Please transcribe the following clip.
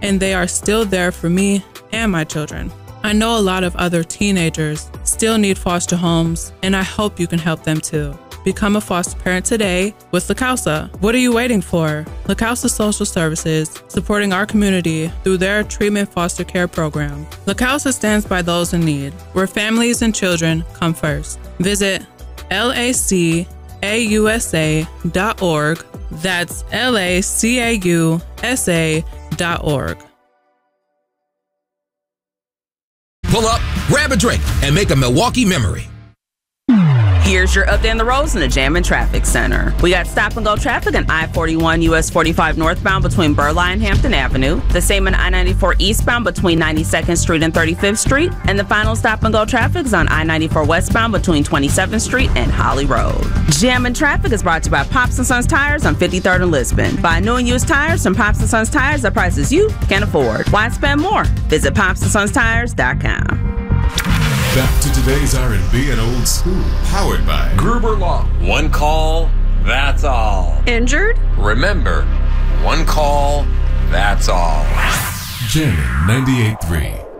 and they are still there for me and my children. I know a lot of other teenagers still need foster homes, and I hope you can help them too. Become a foster parent today with LaCausa. What are you waiting for? LaCausa Social Services, supporting our community through their treatment foster care program. LaCausa stands by those in need, where families and children come first. Visit lacausa.org. That's lacausa.org. Pull up, grab a drink, and make a Milwaukee memory. Here's your update on the roads in the Jammin' Traffic Center. We got stop-and-go traffic on I-41 US 45 northbound between Burleigh and Hampton Avenue. The same on I-94 eastbound between 92nd Street and 35th Street. And the final stop-and-go traffic is on I-94 westbound between 27th Street and Holly Road. Jammin' Traffic is brought to you by Pops & Sons Tires on 53rd and Lisbon. Buy new and used tires from Pops & Sons Tires at prices you can afford. Why spend more? Visit PopsandSonsTires.com. Back to today's R&B and old school, powered by Gruber Law. One call, that's all. Injured? Remember, one call, that's all. Jammin' 98.3.